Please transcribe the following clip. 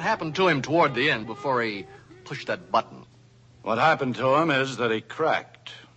happened to him toward the end before he pushed that button? What happened to him is that he cracked.